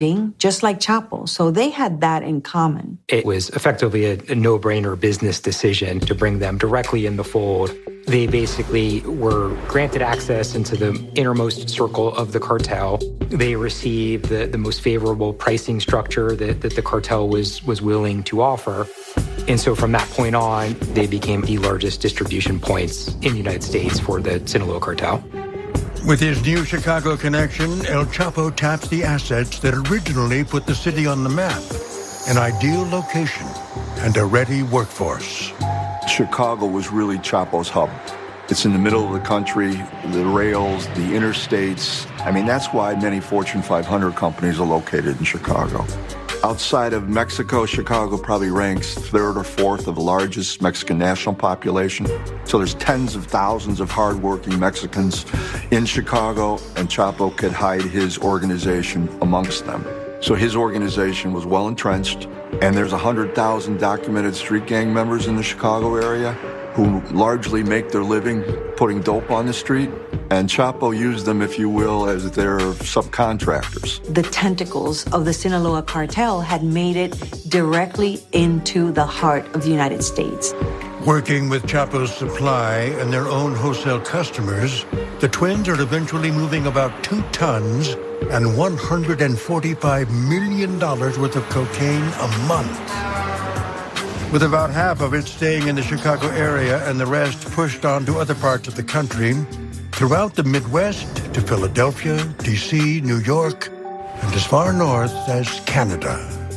just like Chapo. So they had that in common. It was effectively a no-brainer business decision to bring them directly in the fold. They basically were granted access into the innermost circle of the cartel. They received the most favorable pricing structure that the cartel was willing to offer. And so from that point on, they became the largest distribution points in the United States for the Sinaloa cartel. With his new Chicago connection, El Chapo taps the assets that originally put the city on the map, an ideal location and a ready workforce. Chicago was really Chapo's hub. It's in the middle of the country, the rails, the interstates. I mean, that's why many Fortune 500 companies are located in Chicago. Outside of Mexico, Chicago probably ranks third or fourth of the largest Mexican national population. So there's tens of thousands of hardworking Mexicans in Chicago, and Chapo could hide his organization amongst them. So his organization was well entrenched, and there's 100,000 documented street gang members in the Chicago area who largely make their living putting dope on the street. And Chapo used them, if you will, as their subcontractors. The tentacles of the Sinaloa cartel had made it directly into the heart of the United States. Working with Chapo's supply and their own wholesale customers, the twins are eventually moving about 2 tons and $145 million worth of cocaine a month. With about half of it staying in the Chicago area and the rest pushed on to other parts of the country, throughout the Midwest to Philadelphia, D.C., New York, and as far north as Canada.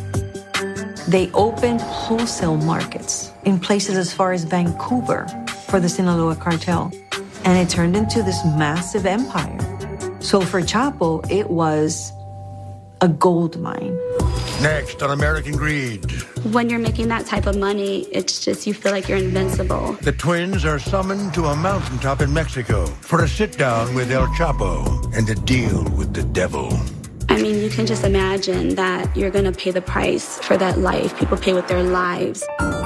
They opened wholesale markets in places as far as Vancouver for the Sinaloa cartel, and it turned into this massive empire. So for Chapo, it was a gold mine. Next on American Greed. When you're making that type of money, it's just, you feel like you're invincible. The twins are summoned to a mountaintop in Mexico for a sit-down with El Chapo and a deal with the devil. I mean, you can just imagine that you're going to pay the price for that life. People pay with their lives.